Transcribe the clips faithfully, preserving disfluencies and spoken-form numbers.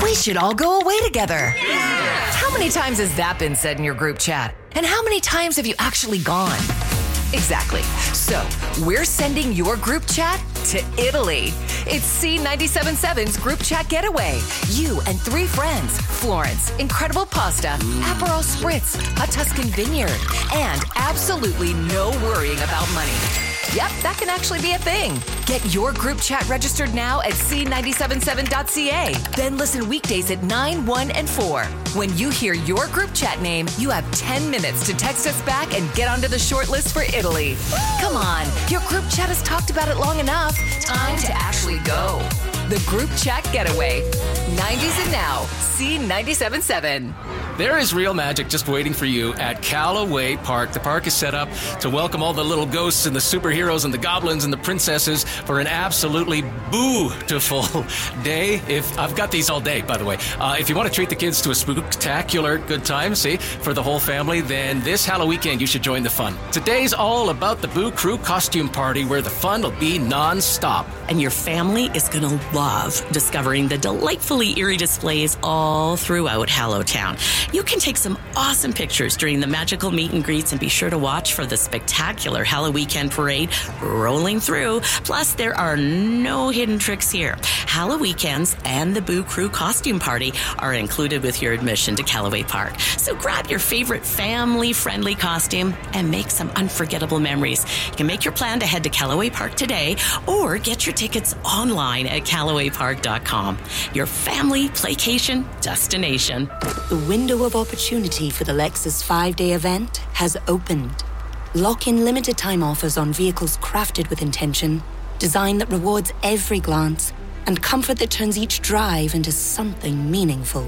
We should all go away together. Yeah. How many times has that been said in your group chat? And how many times have you actually gone? Exactly. So, we're sending your group chat to Italy. It's C ninety-seven point seven's Group Chat Getaway. You and three friends, Florence, incredible pasta, Aperol Spritz, a Tuscan vineyard, and absolutely no worrying about money. Yep, that can actually be a thing. Get your group chat registered now at c nine seven seven dot c a. Then listen weekdays at nine, one, and four. When you hear your group chat name, you have ten minutes to text us back and get onto the short list for Italy. Come on, your group chat has talked about it long enough. Time to actually go. The Group Chat Getaway. nineties and now, C ninety-seven point seven. There is real magic just waiting for you at Callaway Park. The park is set up to welcome all the little ghosts and the superheroes and the goblins and the princesses for an absolutely beautiful day. If I've got these all day, by the way. Uh, if you want to treat the kids to a spectacular good time, see, for the whole family, then this Halloween weekend you should join the fun. Today's all about the Boo Crew costume party where the fun will be non-stop. And your family is going to love discovering the delightfully eerie displays all throughout Hallowtown. You can take some awesome pictures during the magical meet and greets and be sure to watch for the spectacular Halloween weekend parade rolling through. Plus, there are no hidden tricks here. Halloween weekends and the Boo Crew costume party are included with your admission to Callaway Park. So grab your favorite family-friendly costume and make some unforgettable memories. You can make your plan to head to Callaway Park today or get your tickets online at callaway park dot com. Your family playcation destination. The window of opportunity for the Lexus five-day event has opened. Lock in limited time offers on vehicles crafted with intention, design that rewards every glance, and comfort that turns each drive into something meaningful.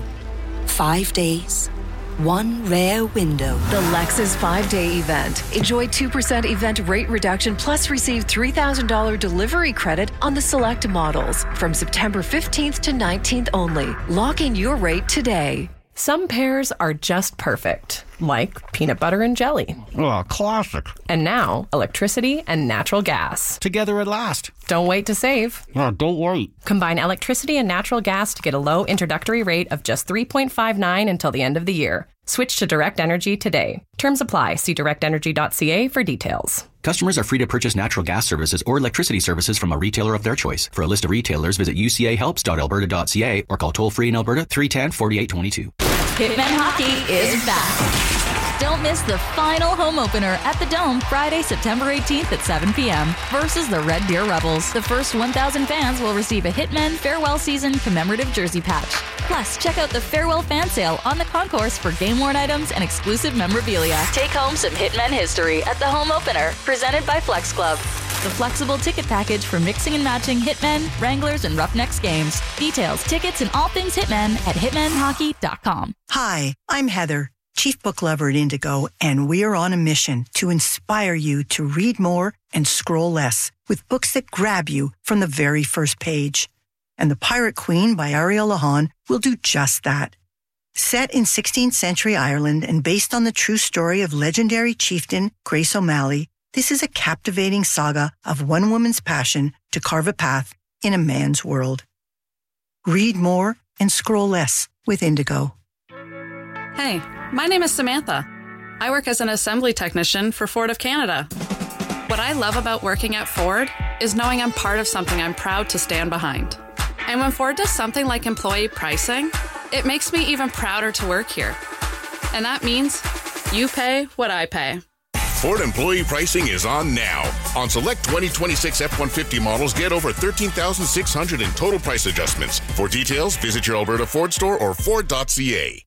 Five days, one rare window. The Lexus five-day event. Enjoy two percent event rate reduction plus receive three thousand dollars delivery credit on the select models from September fifteenth to nineteenth only. Lock in your rate today. Some pairs are just perfect, like peanut butter and jelly. Oh, classic. And now, electricity and natural gas. Together at last. Don't wait to save. Oh, don't wait. Combine electricity and natural gas to get a low introductory rate of just three point five nine until the end of the year. Switch to Direct Energy today. Terms apply. See direct energy dot c a for details. Customers are free to purchase natural gas services or electricity services from a retailer of their choice. For a list of retailers, visit u c a helps dot alberta dot c a or call toll-free in Alberta three one zero, four eight two two. Hitmen Hockey is back. Don't miss the final home opener at the Dome Friday, September eighteenth at seven p.m. versus the Red Deer Rebels. The first one thousand fans will receive a Hitmen Farewell Season commemorative jersey patch. Plus, check out the Farewell Fan Sale on the concourse for game-worn items and exclusive memorabilia. Take home some Hitmen history at the home opener, presented by Flex Club. The flexible ticket package for mixing and matching Hitmen, Wranglers, and Roughnecks games. Details, tickets, and all things Hitmen at hitmen hockey dot com. Hi, I'm Heather, Chief Book Lover at Indigo, and we're on a mission to inspire you to read more and scroll less with books that grab you from the very first page. And The Pirate Queen by Ariel Lahan will do just that. Set in sixteenth century Ireland and based on the true story of legendary chieftain Grace O'Malley, this is a captivating saga of one woman's passion to carve a path in a man's world. Read more and scroll less with Indigo. Hey, my name is Samantha. I work as an assembly technician for Ford of Canada. What I love about working at Ford is knowing I'm part of something I'm proud to stand behind. And when Ford does something like employee pricing, it makes me even prouder to work here. And that means you pay what I pay. Ford employee pricing is on now. On select twenty twenty-six F one fifty models, get over thirteen thousand six hundred dollars in total price adjustments. For details, visit your Alberta Ford store or ford dot c a.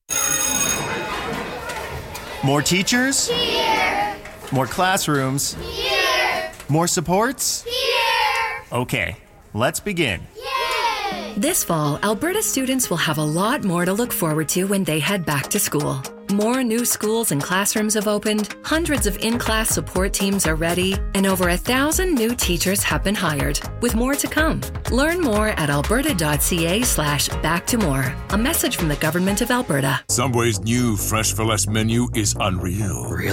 More teachers? Here. More classrooms? Here. More supports? Here. Okay, let's begin. Yay! This fall, Alberta students will have a lot more to look forward to when they head back to school. More new schools and classrooms have opened, hundreds of in-class support teams are ready, and over a thousand new teachers have been hired, with more to come. Learn more at alberta dot c a slash back to more. A message from the Government of Alberta. Subway's new Fresh for Less menu is unreal. Really?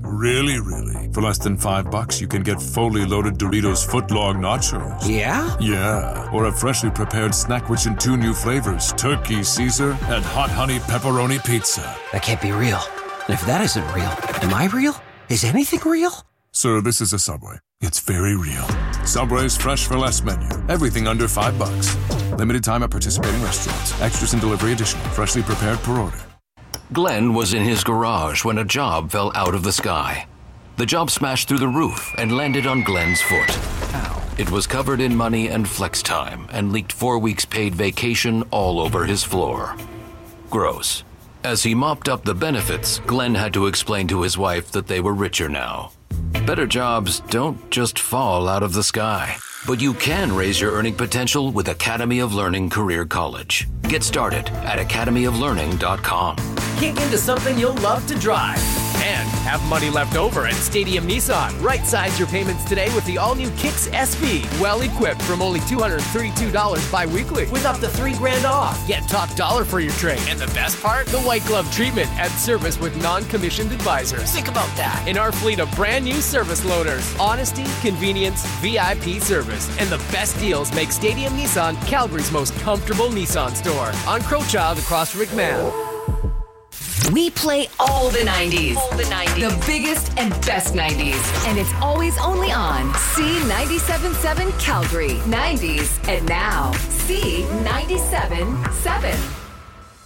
Really, really. For less than five bucks, you can get fully loaded Doritos footlong nachos. Yeah? Yeah. Or a freshly prepared snack rich in two new flavors, Turkey Caesar and Hot Honey Pepperoni Pizza. That can't be real. And if that isn't real, am I real? Is anything real? Sir, this is a Subway. It's very real. Subway's fresh for less menu. Everything under five bucks. Limited time at participating restaurants. Extras and delivery additional. Freshly prepared per order. Glenn was in his garage when a job fell out of the sky. The job smashed through the roof and landed on Glenn's foot. Ow. It was covered in money and flex time and leaked four weeks paid vacation all over his floor. Gross. As he mopped up the benefits, Glenn had to explain to his wife that they were richer now. Better jobs don't just fall out of the sky, but you can raise your earning potential with Academy of Learning Career College. Get started at academy of learning dot com. Kick into something you'll love to drive and have money left over at Stadium Nissan. Right-size your payments today with the all-new Kicks S V. Well-equipped from only two hundred thirty-two dollars bi-weekly with up to three grand off. Get top dollar for your trade. And the best part? The white glove treatment at service with non-commissioned advisors. Think about that. In our fleet of brand new service loaners. Honesty, convenience, V I P service, and the best deals make Stadium Nissan Calgary's most comfortable Nissan store. On Crowchild across from McMahon. We play all the nineties. All the nineties. The biggest and best nineties. And it's always only on C ninety-seven point seven Calgary. nineties and now C ninety-seven point seven.